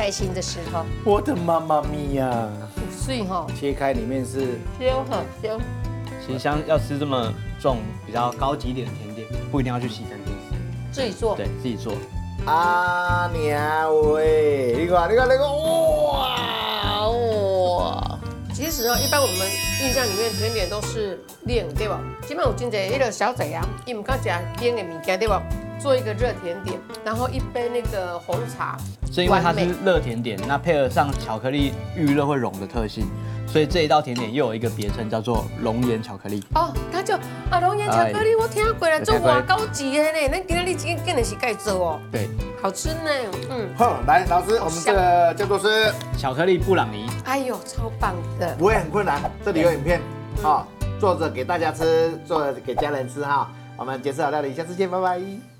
开心的时候。 我的妈妈咪呀！ 所以哈， 切开里面是香哈香。 其实像要吃这么重、比较高级一点的甜点，不一定要去西餐厅吃， 自己做。 对自己做。 啊娘喂！你看，哇！ 其实呢，一般我们印象里面甜点都是冷，对吧？基本有真侪迄个小姐啊，伊唔敢食冷的物件，对吧？做一个热甜点，然后一杯那个红茶， 所以因为它是热甜点，那配合上巧克力预热会融的特性，所以这一道甜点又有一个别称叫做龙岩巧克力。 哦，它就龙岩巧克力，我听过了，做偌高级的呢，咱今日竟然是该做哦。 对， 好吃呢， 好，来老师，我们这个叫做是巧克力布朗尼。 哎呦，超棒的， 不会很困难，这里有影片，好，做着给大家吃，做着给家人吃哈。我们杰斯好料理，下次见，拜拜。